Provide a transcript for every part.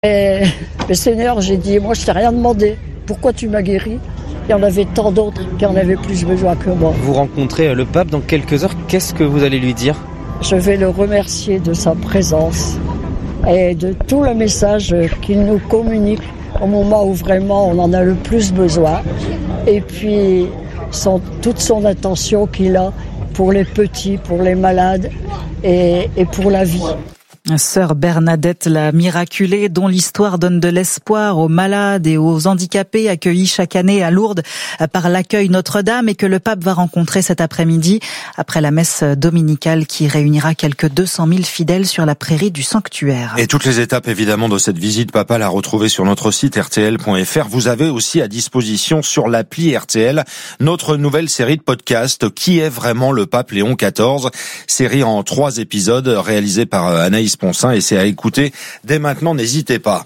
Et le Seigneur, j'ai dit, moi je t'ai rien demandé. Pourquoi tu m'as guéri ? Il y en avait tant d'autres qui en avaient plus besoin que moi. Vous rencontrez le pape dans quelques heures. Qu'est-ce que vous allez lui dire ? Je vais le remercier de sa présence et de tout le message qu'il nous communique au moment où vraiment on en a le plus besoin. Et puis toute son attention qu'il a pour les petits, pour les malades et pour la vie. Sœur Bernadette la miraculée, dont l'histoire donne de l'espoir aux malades et aux handicapés accueillis chaque année à Lourdes par l'accueil Notre-Dame et que le pape va rencontrer cet après-midi après la messe dominicale qui réunira quelques 200 000 fidèles sur la prairie du sanctuaire. Et toutes les étapes évidemment de cette visite papale à retrouver sur notre site rtl.fr. Vous avez aussi à disposition sur l'appli RTL notre nouvelle série de podcasts Qui est vraiment le pape Léon XIV, série en 3 épisodes réalisée par Anaïs Poncin, et c'est à écouter dès maintenant, n'hésitez pas.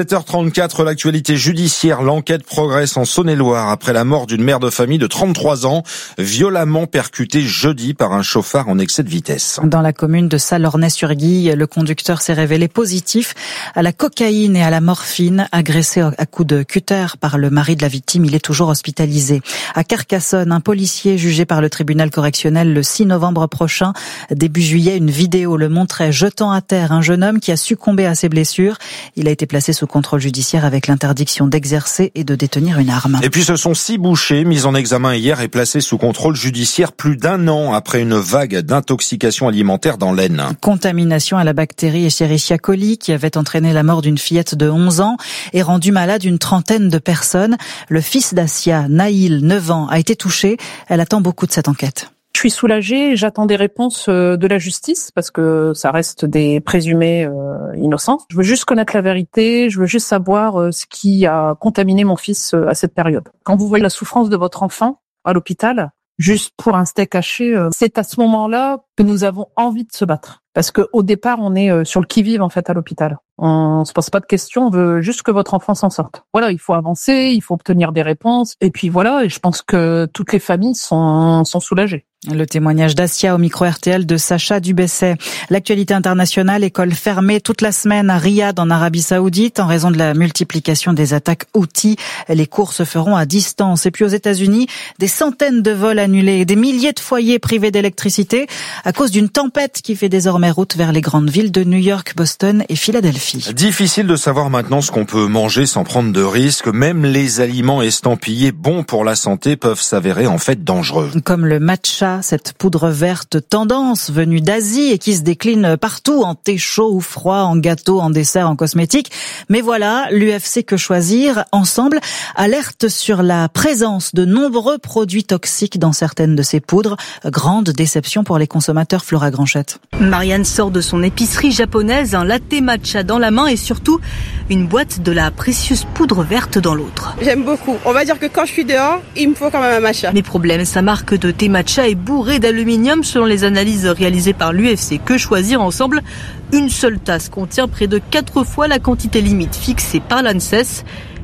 7h34, l'actualité judiciaire. L'enquête progresse en Saône-et-Loire après la mort d'une mère de famille de 33 ans, violemment percutée jeudi par un chauffard en excès de vitesse. Dans la commune de Salornay-sur-Guille, le conducteur s'est révélé positif à la cocaïne et à la morphine. Agressé à coups de cutter par le mari de la victime, il est toujours hospitalisé. À Carcassonne, un policier jugé par le tribunal correctionnel le 6 novembre prochain. Début juillet, une vidéo le montrait jetant à terre un jeune homme qui a succombé à ses blessures. Il a été placé sous contrôle judiciaire avec l'interdiction d'exercer et de détenir une arme. Et puis ce sont 6 bouchers mis en examen hier et placés sous contrôle judiciaire plus d'1 an après une vague d'intoxication alimentaire dans l'Aisne. Contamination à la bactérie Escherichia coli qui avait entraîné la mort d'une fillette de 11 ans et rendu malade une trentaine de personnes. Le fils d'Asia, Naïl, 9 ans, a été touché. Elle attend beaucoup de cette enquête. Je suis soulagée, j'attends des réponses de la justice parce que ça reste des présumés innocents. Je veux juste connaître la vérité, je veux juste savoir ce qui a contaminé mon fils à cette période. Quand vous voyez la souffrance de votre enfant à l'hôpital, juste pour un steak haché, c'est à ce moment-là que nous avons envie de se battre. Parce que au départ, on est sur le qui-vive en fait à l'hôpital. On se pose pas de questions, on veut juste que votre enfant s'en sorte. Voilà, il faut avancer, il faut obtenir des réponses. Et puis voilà, et je pense que toutes les familles sont soulagées. Le témoignage d'Asia au micro RTL de Sacha Dubesset. L'actualité internationale, école fermée toute la semaine à Riyad en Arabie Saoudite en raison de la multiplication des attaques Houthis. Les cours se feront à distance. Et puis aux États-Unis, des centaines de vols annulés et des milliers de foyers privés d'électricité à cause d'une tempête qui fait désormais route vers les grandes villes de New York, Boston et Philadelphie. Difficile de savoir maintenant ce qu'on peut manger sans prendre de risques. Même les aliments estampillés bons pour la santé peuvent s'avérer en fait dangereux. Comme le matcha, cette poudre verte tendance venue d'Asie et qui se décline partout en thé chaud ou froid, en gâteau, en dessert, en cosmétique. Mais voilà, l'UFC Que Choisir, ensemble, alerte sur la présence de nombreux produits toxiques dans certaines de ces poudres. Grande déception pour les consommateurs, Flora Granchette. Marianne sort de son épicerie japonaise, un latte matcha dans la main et surtout une boîte de la précieuse poudre verte dans l'autre. J'aime beaucoup. On va dire que quand je suis dehors, il me faut quand même un matcha. Mais problème, sa marque de thé matcha est bourrée d'aluminium selon les analyses réalisées par l'UFC Que Choisir. Ensemble, une seule tasse contient près de 4 fois la quantité limite fixée par l'ANSES,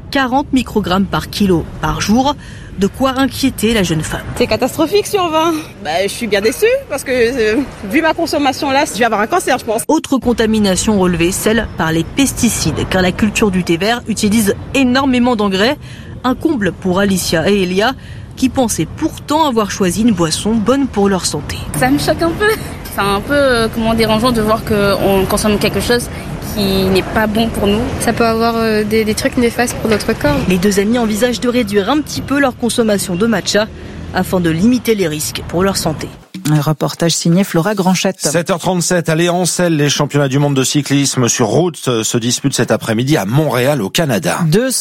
40 microgrammes par kilo par jour. De quoi inquiéter la jeune femme. C'est catastrophique sur 20. Je suis bien déçue parce que vu ma consommation là, je vais avoir un cancer, je pense. Autre contamination relevée, celle par les pesticides, car la culture du thé vert utilise énormément d'engrais. Un comble pour Alicia et Elia, qui pensaient pourtant avoir choisi une boisson bonne pour leur santé. Ça me choque un peu. C'est un peu dérangeant de voir qu'on consomme quelque chose qui n'est pas bon pour nous. Ça peut avoir des trucs néfastes pour notre corps. Les deux amis envisagent de réduire un petit peu leur consommation de matcha afin de limiter les risques pour leur santé. Un reportage signé Flora Granchette. 7h37, allez en selle, les championnats du monde de cyclisme sur route se disputent cet après-midi à Montréal, au Canada.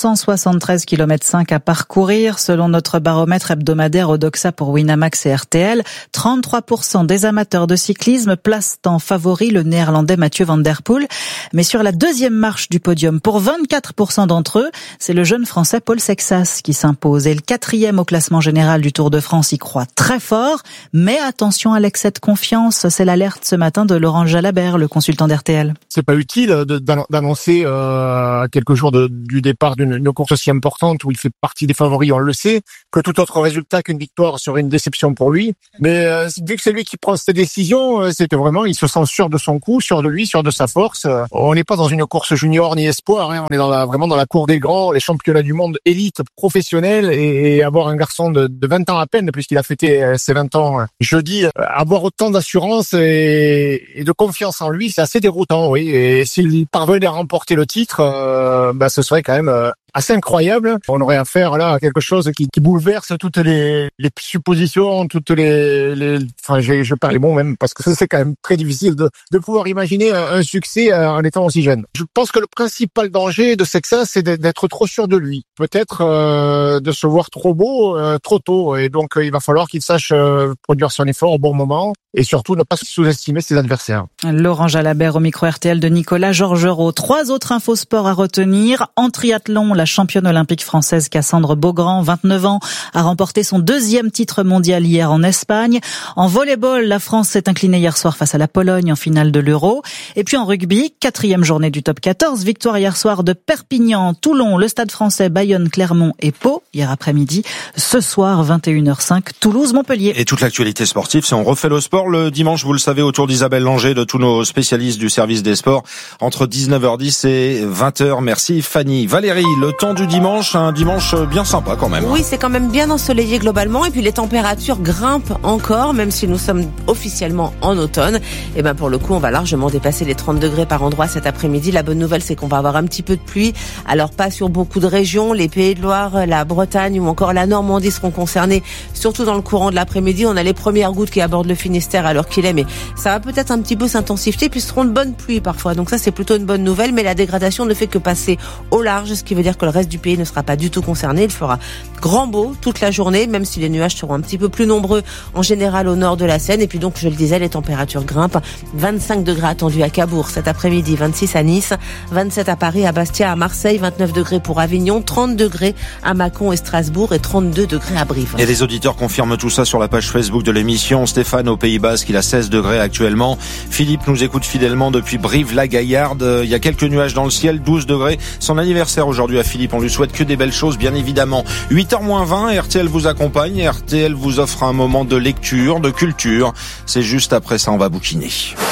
273 km à parcourir selon notre baromètre hebdomadaire Odoxa pour Winamax et RTL. 33% des amateurs de cyclisme placent en favori le néerlandais Mathieu Van Der Poel. Mais sur la deuxième marche du podium, pour 24% d'entre eux, c'est le jeune français Paul Sexas qui s'impose. Et le 4e au classement général du Tour de France y croit très fort. Mais attention, attention à l'excès de confiance. C'est l'alerte ce matin de Laurent Jalabert, le consultant d'RTL. C'est pas utile d'annoncer à quelques jours du départ d'une course aussi importante où il fait partie des favoris, on le sait, que tout autre résultat qu'une victoire serait une déception pour lui. Mais vu que c'est lui qui prend cette décision, c'est que vraiment il se sent sûr de son coup, sûr de lui, sûr de sa force. On n'est pas dans une course junior ni espoir, hein. On est vraiment dans la cour des grands, les championnats du monde élite professionnels, et avoir un garçon de 20 ans à peine, puisqu'il a fêté ses 20 ans jeudi, avoir autant d'assurance et de confiance en lui, c'est assez déroutant, oui. Et s'il parvenait à remporter le titre, ce serait quand même assez incroyable. On aurait affaire là à quelque chose qui bouleverse toutes les suppositions, toutes je perds les mots même, parce que c'est quand même très difficile de pouvoir imaginer un succès en étant aussi jeune. Je pense que le principal danger de Sexas, c'est d'être trop sûr de lui. Peut-être de se voir trop beau trop tôt, et donc il va falloir qu'il sache produire son effort au bon moment et surtout ne pas sous-estimer ses adversaires. Laurent Jalabert au micro RTL de Nicolas Georgerot. 3 autres infos sport à retenir. En triathlon, la championne olympique française Cassandre Beaugrand, 29 ans, a remporté son 2e titre mondial hier en Espagne. En volleyball, la France s'est inclinée hier soir face à la Pologne en finale de l'Euro. Et puis en rugby, 4e journée du top 14, victoire hier soir de Perpignan, Toulon, le Stade français, Bayonne, Clermont et Pau hier après-midi. Ce soir, 21h05, Toulouse-Montpellier. Et toute l'actualité sportive, c'est On refait le sport le dimanche, vous le savez, autour d'Isabelle Langer, de tous nos spécialistes du service des sports, entre 19h10 et 20h. Merci Fanny. Valérie, le temps du dimanche, un dimanche bien sympa quand même. Oui, c'est quand même bien ensoleillé globalement, et puis les températures grimpent encore, même si nous sommes officiellement en automne. Et pour le coup, on va largement dépasser les 30 degrés par endroit cet après-midi. La bonne nouvelle, c'est qu'on va avoir un petit peu de pluie. Alors pas sur beaucoup de régions, les Pays de Loire, la Bretagne ou encore la Normandie seront concernés, surtout dans le courant de l'après-midi. On a les premières gouttes qui abordent le Finistère à l'heure qu'il est, mais ça va peut-être un petit peu s'intensifier, puis ce seront de bonnes pluies parfois. Donc ça, c'est plutôt une bonne nouvelle, mais la dégradation ne fait que passer au large, ce qui veut dire que le reste du pays ne sera pas du tout concerné. Il fera grand beau toute la journée, même si les nuages seront un petit peu plus nombreux en général au nord de la Seine. Et puis donc, je le disais, les températures grimpent. 25 degrés attendus à Cabourg cet après-midi, 26 à Nice, 27 à Paris, à Bastia, à Marseille, 29 degrés pour Avignon, 30 degrés à Mâcon et Strasbourg et 32 degrés à Brive. Et les auditeurs confirment tout ça sur la page Facebook de l'émission. Stéphane au Pays Basque, il a 16 degrés actuellement. Philippe nous écoute fidèlement depuis Brive-la-Gaillarde. Il y a quelques nuages dans le ciel, 12 degrés. Son anniversaire aujourd'hui à Philippe, on lui souhaite que des belles choses, bien évidemment. 8h-20, RTL vous accompagne, RTL vous offre un moment de lecture, de culture. C'est juste après ça, on va bouquiner.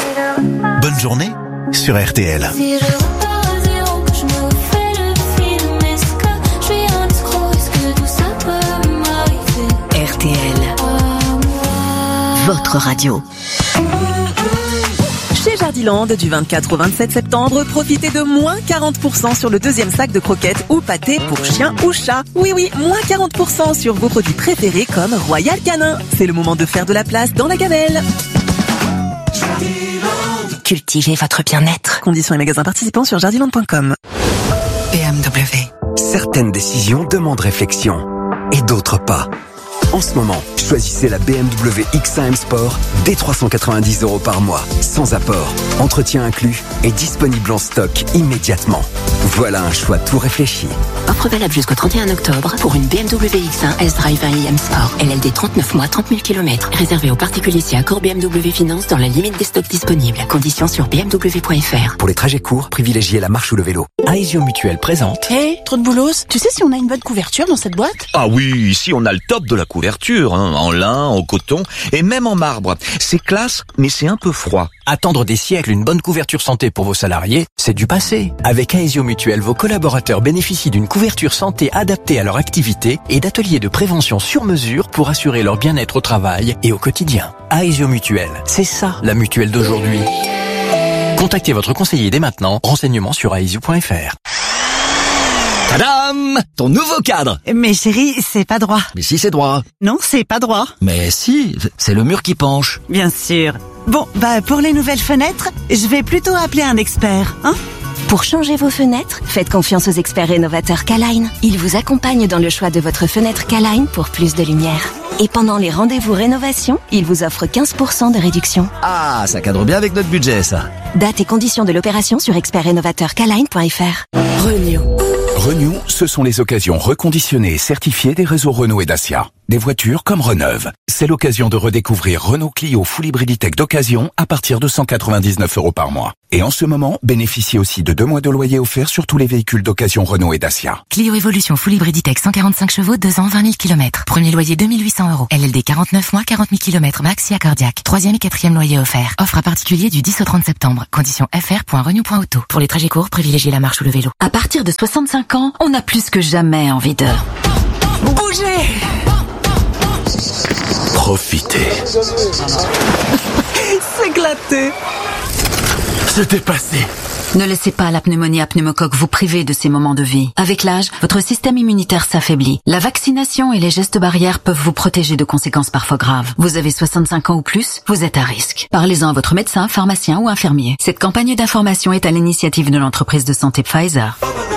Bonne journée sur RTL. RTL, votre radio. Chez Jardiland, du 24 au 27 septembre, profitez de moins 40% sur le 2e sac de croquettes ou pâtés pour chien ou chat. Oui, moins 40% sur vos produits préférés comme Royal Canin. C'est le moment de faire de la place dans la gamelle. Cultivez votre bien-être. Conditions et magasins participants sur jardiland.com. BMW. Certaines décisions demandent réflexion et d'autres pas. En ce moment, choisissez la BMW X1 M Sport dès 390 € par mois, sans apport, entretien inclus et disponible en stock immédiatement. Voilà un choix tout réfléchi. Offre valable jusqu'au 31 octobre pour une BMW X1 S-Drive 1 IM Sport. LLD 39 mois, 30 000 km. Réservé aux particuliers si accord BMW Finance dans la limite des stocks disponibles. Conditions sur bmw.fr. Pour les trajets courts, privilégiez la marche ou le vélo. Aesio Mutuel présente. Trop de boulos. Tu sais si on a une bonne couverture dans cette boîte? Ah oui, ici on a le top de la couverture, en lin, en coton et même en marbre. C'est classe, mais c'est un peu froid. Attendre des siècles une bonne couverture santé pour vos salariés, c'est du passé. Avec Aesio Mutuel, vos collaborateurs bénéficient d'une couverture santé adaptée à leur activité et d'ateliers de prévention sur mesure pour assurer leur bien-être au travail et au quotidien. Aesio Mutuel, c'est ça la mutuelle d'aujourd'hui. Contactez votre conseiller dès maintenant. Renseignements sur aesio.fr. Tadam! Ton nouveau cadre! Mais chérie, c'est pas droit. Mais si, c'est droit. Non, c'est pas droit. Mais si, c'est le mur qui penche. Bien sûr. Bon, pour les nouvelles fenêtres, je vais plutôt appeler un expert, Pour changer vos fenêtres, faites confiance aux experts rénovateurs K-Line. Ils vous accompagnent dans le choix de votre fenêtre K-Line pour plus de lumière. Et pendant les rendez-vous rénovation, ils vous offrent 15% de réduction. Ah, ça cadre bien avec notre budget, ça. Date et conditions de l'opération sur expertrénovateurkline.fr. Renew, ce sont les occasions reconditionnées et certifiées des réseaux Renault et Dacia. des voitures comme Reneuve. C'est l'occasion de redécouvrir Renault Clio Full Hybrid E-Tech d'occasion à partir de 199 € par mois. Et en ce moment, bénéficiez aussi de 2 mois de loyer offerts sur tous les véhicules d'occasion Renault et Dacia. Clio Evolution Full Hybrid E-Tech 145 chevaux, 2 ans, 20 000 km. Premier loyer 2 800 €. LLD 49 mois, 40 000 km max et accordiaque. 3e et 4e loyer offert. Offre à particulier du 10 au 30 septembre. Conditions fr.renew.auto. Pour les trajets courts, privilégiez la marche ou le vélo. À partir de 65 ans, on a plus que jamais envie de bouger. Profitez. S'éclater. Se dépasser. Ne laissez pas la pneumonie à pneumocoque vous priver de ces moments de vie. Avec l'âge, votre système immunitaire s'affaiblit. La vaccination et les gestes barrières peuvent vous protéger de conséquences parfois graves. Vous avez 65 ans ou plus, vous êtes à risque. Parlez-en à votre médecin, pharmacien ou infirmier. Cette campagne d'information est à l'initiative de l'entreprise de santé Pfizer.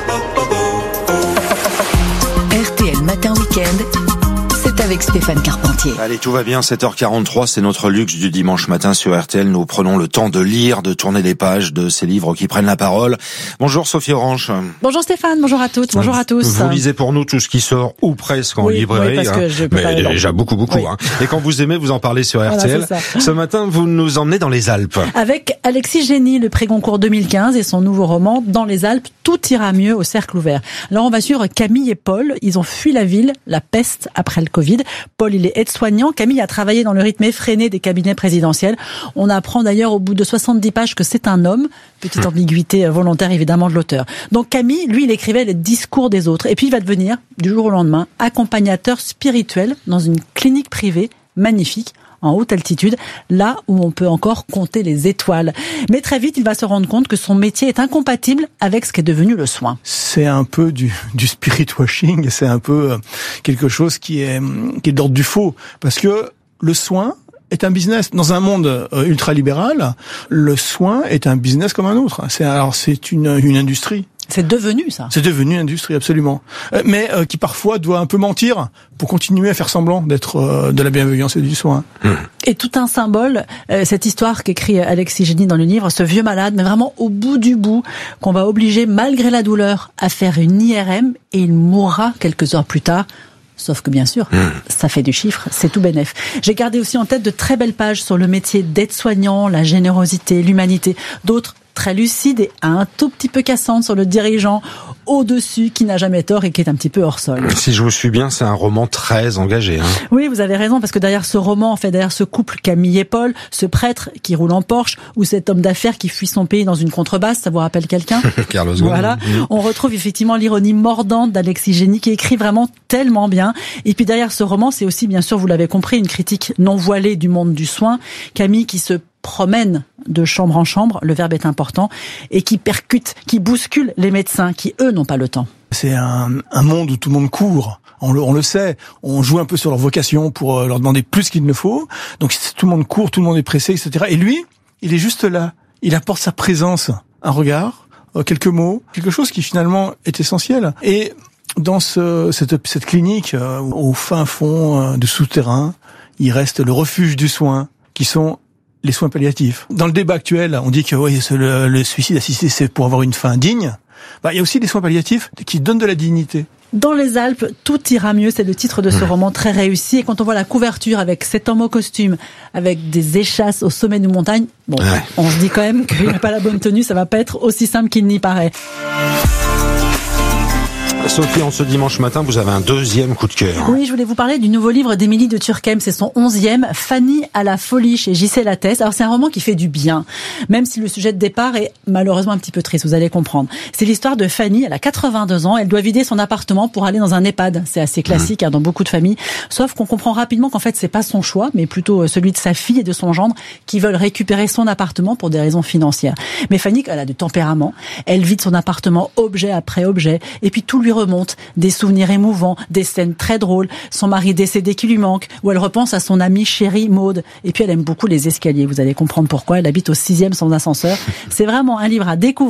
RTL Matin Week-end, c'est avec Stéphane Carpentier. Allez, tout va bien, 7h43, c'est notre luxe du dimanche matin sur RTL. Nous prenons le temps de lire, de tourner les pages de ces livres qui prennent la parole. Bonjour Sophie Orange. Bonjour Stéphane, bonjour à toutes, bonjour à tous. Vous lisez pour nous tout ce qui sort ou presque en librairie. Oui, parce que je peux mais déjà beaucoup. Oui. Et quand vous aimez, vous en parlez sur RTL. Voilà, ce matin, vous nous emmenez dans les Alpes. Avec Alexis Génie, le prix Goncourt 2015 et son nouveau roman Dans les Alpes, tout ira mieux au cercle ouvert. Alors on va suivre Camille et Paul. Ils ont fui la ville, la peste après le Covid. Paul, il est aide-soignant. Camille a travaillé dans le rythme effréné des cabinets présidentiels. On apprend d'ailleurs au bout de 70 pages que c'est un homme. Petite ambiguïté volontaire évidemment de l'auteur. Donc Camille, lui, il écrivait les discours des autres. Et puis il va devenir, du jour au lendemain, accompagnateur spirituel dans une clinique privée magnifique, en haute altitude, là où on peut encore compter les étoiles. Mais très vite, il va se rendre compte que son métier est incompatible avec ce qu'est devenu le soin. C'est un peu du spirit washing, c'est un peu quelque chose qui est d'ordre du faux, parce que le soin est un business. Dans un monde ultralibéral, le soin est un business comme un autre. C'est une industrie. C'est devenu ça. C'est devenu une industrie, absolument. Mais qui parfois doit un peu mentir pour continuer à faire semblant d'être de la bienveillance et du soin. Et tout un symbole, cette histoire qu'écrit Alexis Génie dans le livre, ce vieux malade, mais vraiment au bout du bout, qu'on va obliger, malgré la douleur, à faire une IRM, et il mourra quelques heures plus tard. Sauf que bien sûr, ça fait du chiffre, c'est tout bénef. J'ai gardé aussi en tête de très belles pages sur le métier d'aide-soignant, la générosité, l'humanité. D'autres très lucides et un tout petit peu cassantes sur le dirigeant au-dessus qui n'a jamais tort et qui est un petit peu hors sol. Si je vous suis bien, c'est un roman très engagé. Oui, vous avez raison, parce que derrière ce roman, en fait, derrière ce couple Camille et Paul, ce prêtre qui roule en Porsche ou cet homme d'affaires qui fuit son pays dans une contrebasse, ça vous rappelle quelqu'un? Carlos Ghosn. Voilà. On retrouve effectivement l'ironie mordante d'Alexis Génie qui écrit vraiment tellement bien. Et puis derrière ce roman, c'est aussi, bien sûr, vous l'avez compris, une critique non voilée du monde du soin. Camille qui se promène de chambre en chambre, le verbe est important, et qui percute, qui bouscule les médecins qui, eux, n'ont pas le temps. C'est un monde où tout le monde court. On le sait. On joue un peu sur leur vocation pour leur demander plus qu'il ne faut. Donc tout le monde court, tout le monde est pressé, etc. Et lui, il est juste là. Il apporte sa présence, un regard, quelques mots, quelque chose qui finalement est essentiel. Et dans cette clinique, au fin fond du souterrain, il reste le refuge du soin, qui sont les soins palliatifs. Dans le débat actuel, on dit que le suicide assisté, c'est pour avoir une fin digne. Il y a aussi des soins palliatifs qui donnent de la dignité. Dans les Alpes, tout ira mieux, c'est le titre de ce roman très réussi. Et quand on voit la couverture avec cet homme au costume, avec des échasses au sommet d'une montagne, on se dit quand même qu'il n'a pas la bonne tenue, ça va pas être aussi simple qu'il n'y paraît. Sophie, en ce dimanche matin, vous avez un deuxième coup de cœur. Oui, je voulais vous parler du nouveau livre d'Émilie de Turckheim. C'est son 11e, Fanny à la folie chez J.C. Lattès. Alors, c'est un roman qui fait du bien, même si le sujet de départ est malheureusement un petit peu triste, vous allez comprendre. C'est l'histoire de Fanny, elle a 82 ans, elle doit vider son appartement pour aller dans un EHPAD. C'est assez classique dans beaucoup de familles. Sauf qu'on comprend rapidement qu'en fait, c'est pas son choix, mais plutôt celui de sa fille et de son gendre qui veulent récupérer son appartement pour des raisons financières. Mais Fanny, elle a du tempérament. Elle vide son appartement objet après objet, et puis tout lui remonte, des souvenirs émouvants, des scènes très drôles, son mari décédé qui lui manque, où elle repense à son amie chérie Maude. Et puis elle aime beaucoup les escaliers, vous allez comprendre pourquoi. Elle habite au 6e sans ascenseur. C'est vraiment un livre à découvrir,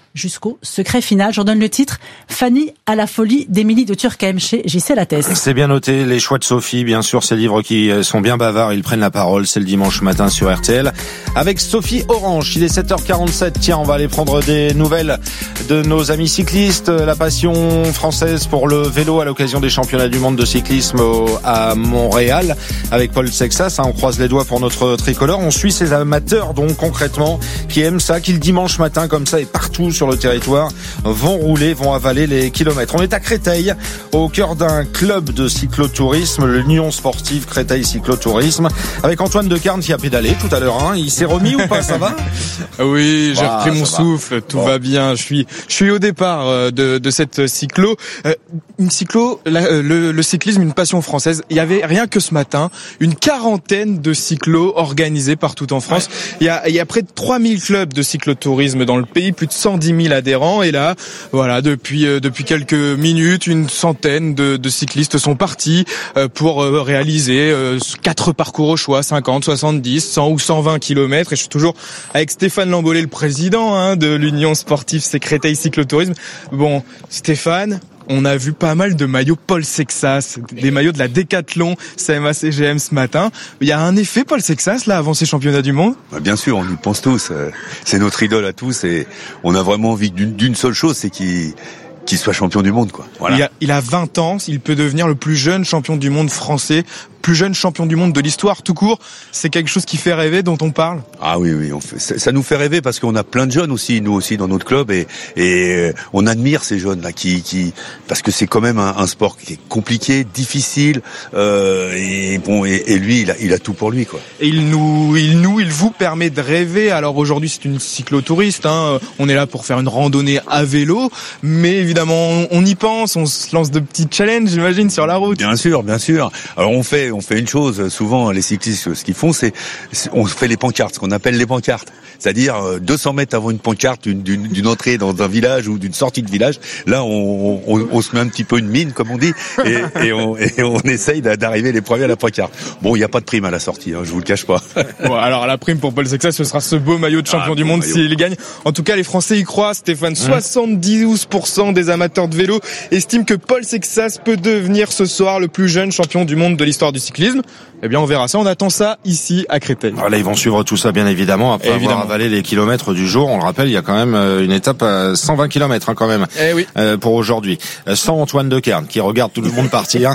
jusqu'au secret final. J'en donne le titre, Fanny à la folie d'Émilie de Turckheim chez JC Lattès. C'est bien noté, les choix de Sophie, bien sûr, ces livres qui sont bien bavards, ils prennent la parole, c'est le dimanche matin sur RTL. Avec Sophie Orange, il est 7h47, tiens, on va aller prendre des nouvelles de nos amis cyclistes. La passion française pour le vélo à l'occasion des championnats du monde de cyclisme à Montréal, avec Paul Sexas, on croise les doigts pour notre tricolore. On suit ces amateurs, donc concrètement, qui aiment ça, qui le dimanche matin, comme ça, et partout sur le territoire, vont rouler, vont avaler les kilomètres. On est à Créteil, au cœur d'un club de cyclotourisme, l'Union sportive Créteil Cyclotourisme, avec Antoine Decarne qui a pédalé tout à l'heure. Il s'est remis ou pas, ça va? Oui, j'ai repris mon souffle, tout va bien. Je suis au départ de cette cyclo. Une cyclo, le cyclisme, une passion française. Il y avait rien que ce matin, une quarantaine de cyclos organisés partout en France. Ouais. Il y a près de 3000 clubs de cyclotourisme dans le pays, plus de 110 000 adhérents. Et là, voilà, depuis quelques minutes, une centaine de cyclistes sont partis pour réaliser 4 parcours au choix, 50, 70, 100 ou 120 kilomètres. Et je suis toujours avec Stéphane Lambollet, le président de l'Union sportive Créteil Cyclotourisme. Bon, Stéphane, on a vu pas mal de maillots Paul Sexas, des maillots de la Décathlon, CMA-CGM ce matin. Il y a un effet Paul Sexas là avant ces championnats du monde? Bien sûr, on y pense tous. C'est notre idole à tous et on a vraiment envie d'une seule chose, c'est qu'il soit champion du monde, quoi. Voilà. Il a 20 ans, il peut devenir le plus jeune champion du monde français, plus jeune champion du monde de l'histoire tout court. C'est quelque chose qui fait rêver, dont on parle. Ah oui, ça nous fait rêver parce qu'on a plein de jeunes aussi, nous aussi dans notre club, et on admire ces jeunes là qui parce que c'est quand même un sport qui est compliqué, difficile, et lui il a tout pour lui, quoi. Et il vous permet de rêver. Alors aujourd'hui c'est une cyclotouriste, on est là pour faire une randonnée à vélo, mais évidemment on y pense, on se lance de petits challenges, j'imagine, sur la route. Bien sûr. Alors on fait une chose, souvent les cyclistes, ce qu'ils font, c'est on fait les pancartes, ce qu'on appelle les pancartes. C'est-à-dire 200 mètres avant une pancarte d'une entrée dans un village ou d'une sortie de village, là on se met un petit peu une mine, comme on dit, et on essaye d'arriver les premiers à la pancarte. Bon, il n'y a pas de prime à la sortie, je vous le cache pas. Bon, alors la prime pour Paul Sexas, ce sera ce beau maillot de champion du monde s'il gagne. En tout cas, les Français y croient, Stéphane. 72% des amateurs de vélo estiment que Paul Sexas peut devenir ce soir le plus jeune champion du monde de l'histoire du cyclisme. Eh bien, on verra ça. On attend ça ici à Créteil. Voilà, ils vont suivre tout ça, bien évidemment. Après avoir avalé les kilomètres du jour, on le rappelle, il y a quand même une étape à 120 kilomètres, quand même, pour aujourd'hui. Sans Antoine Decarne, qui regarde tout le monde partir,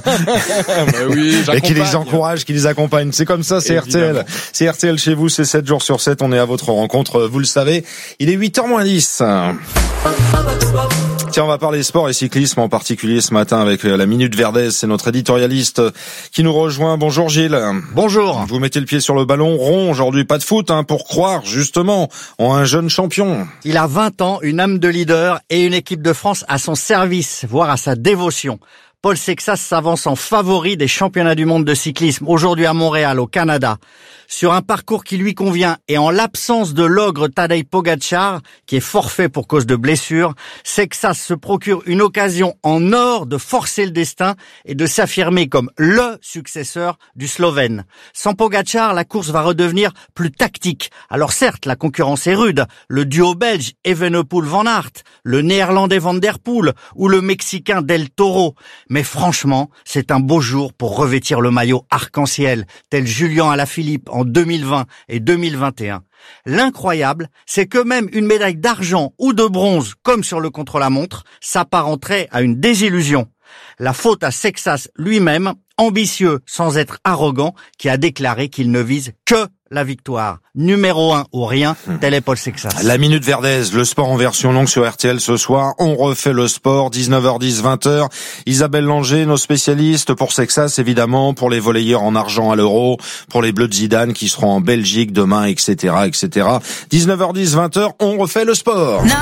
et qui les encourage, qui les accompagne. C'est comme ça, c'est évidemment. RTL. C'est RTL chez vous, c'est 7 jours sur 7. On est à votre rencontre, vous le savez. Il est 8h-10. Tiens, on va parler sport et cyclisme en particulier ce matin avec la Minute Verdez. C'est notre éditorialiste qui nous rejoint. Bonjour Gilles. Bonjour. Vous mettez le pied sur le ballon rond aujourd'hui, pas de foot, pour croire justement en un jeune champion. Il a 20 ans, une âme de leader et une équipe de France à son service, voire à sa dévotion. Paul Sexas s'avance en favori des championnats du monde de cyclisme, aujourd'hui à Montréal, au Canada. Sur un parcours qui lui convient et en l'absence de l'ogre Tadej Pogačar, qui est forfait pour cause de blessure, Sexas se procure une occasion en or de forcer le destin et de s'affirmer comme le successeur du Slovène. Sans Pogačar, la course va redevenir plus tactique. Alors certes, la concurrence est rude. Le duo belge Evenepoel-Van Aert, le néerlandais Van der Poel ou le mexicain Del Toro. Mais franchement, c'est un beau jour pour revêtir le maillot arc-en-ciel, tel Julian Alaphilippe en 2020 et 2021. L'incroyable, c'est que même une médaille d'argent ou de bronze, comme sur le contre-la-montre, s'apparenterait à une désillusion. La faute à Sexas lui-même, ambitieux sans être arrogant, qui a déclaré qu'il ne vise que la victoire. Numéro 1 ou rien, tel est Paul Sexas. La Minute Verdez, le sport en version longue sur RTL ce soir. On refait le sport, 19h10, 20h. Isabelle Langer, nos spécialistes pour Sexas, évidemment, pour les volleyeurs en argent à l'Euro, pour les Bleus de Zidane qui seront en Belgique demain, etc., etc. 19h10, 20h, on refait le sport.